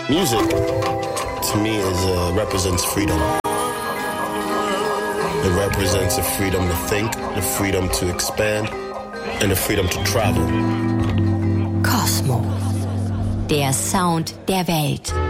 Music, to me, represents freedom. It represents the freedom to think, the freedom to expand, and the freedom to travel. Kosmo. Der Sound der Welt.